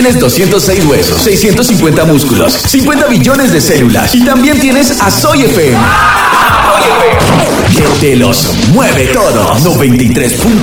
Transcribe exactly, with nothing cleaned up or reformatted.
tienes doscientos seis huesos, seiscientos cincuenta músculos, cincuenta billones de células y también tienes a Soy F M. Que te los mueve todos. noventa y tres punto